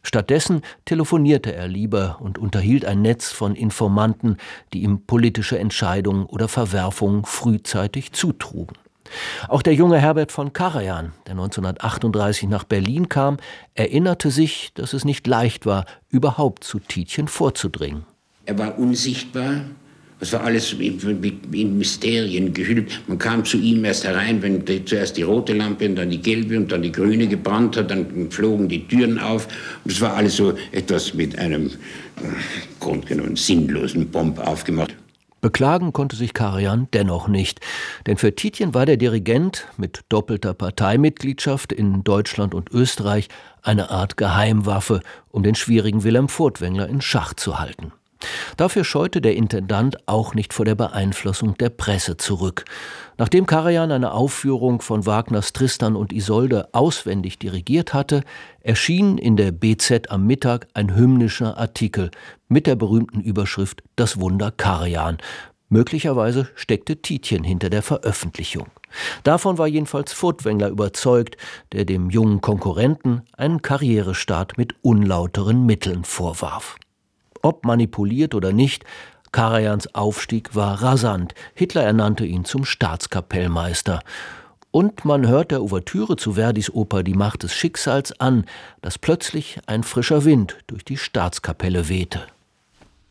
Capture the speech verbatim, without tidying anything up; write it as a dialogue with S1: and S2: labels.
S1: Stattdessen telefonierte er lieber und unterhielt ein Netz von Informanten, die ihm politische Entscheidungen oder Verwerfungen frühzeitig zutrugen. Auch der junge Herbert von Karajan, der neunzehnhundertachtunddreißig nach Berlin kam, erinnerte sich, dass es nicht leicht war, überhaupt zu Tietjen vorzudringen.
S2: Er war unsichtbar. Es war alles in Mysterien gehüllt. Man kam zu ihm erst herein, wenn die, zuerst die rote Lampe und dann die gelbe und dann die grüne gebrannt hat, dann flogen die Türen auf. Und es war alles so etwas mit einem äh, grundgenommen sinnlosen Bomb aufgemacht.
S1: Beklagen konnte sich Karajan dennoch nicht, denn für Tietjen war der Dirigent mit doppelter Parteimitgliedschaft in Deutschland und Österreich eine Art Geheimwaffe, um den schwierigen Wilhelm Furtwängler in Schach zu halten. Dafür scheute der Intendant auch nicht vor der Beeinflussung der Presse zurück. Nachdem Karajan eine Aufführung von Wagners Tristan und Isolde auswendig dirigiert hatte, erschien in der B Z am Mittag ein hymnischer Artikel mit der berühmten Überschrift »Das Wunder Karajan«. Möglicherweise steckte Tietjen hinter der Veröffentlichung. Davon war jedenfalls Furtwängler überzeugt, der dem jungen Konkurrenten einen Karrierestart mit unlauteren Mitteln vorwarf. Ob manipuliert oder nicht, Karajans Aufstieg war rasant. Hitler ernannte ihn zum Staatskapellmeister. Und man hört der Ouvertüre zu Verdis Oper Die Macht des Schicksals an, dass plötzlich ein frischer Wind durch die Staatskapelle wehte.